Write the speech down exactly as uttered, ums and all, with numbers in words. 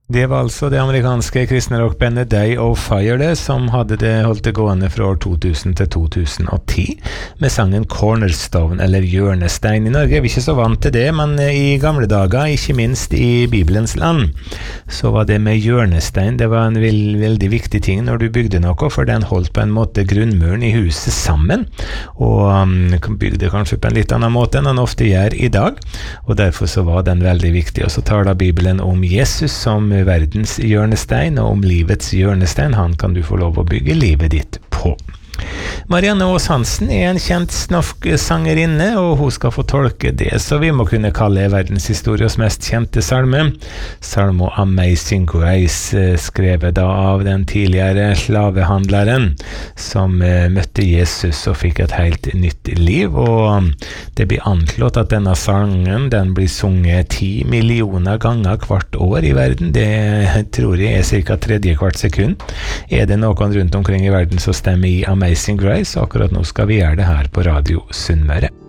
Det var altså det amerikanske kristne rockbandet Day of Fire det, som hadde det holdt det gående fra år to tusen til to tusen og ti, med sangen Cornerstone, eller Hjørnestein. I Norge er vi ikke så vant til det, men i gamle dager, ikke minst i Bibelens land, så var det med hjørnestein, det var en veld, veldig viktig ting når du bygde noe, for den holdt på en måte grunnmuren i huset sammen, og um, bygde kanskje på en litt annen måte enn den ofte gjør i dag, og derfor så var den veldig viktig. Og så tar da Bibelen om Jesus som verdens hjørnestein, og om livets hjørnestein, han kan du få lov å bygge livet ditt på. Marianne Aas Hansen er en kjent norsk sangerinne, og hun skal få tolke det, så vi må kunne kalle verdenshistoriens mest kjente salme. Salmo Amazing Grace, skrevet da av den tidligere slavehandleren, som møtte Jesus og fikk et helt nytt liv, og det blir anslått at denne sangen, den blir sunget ti millioner ganger hvert år i verden. Det tror jeg er cirka tredje hvert sekund. Er det noen rundt omkring i verden som stemmer i Amazing Grace, akkurat nå skal vi gjøre det her på Radio Sunnmøre.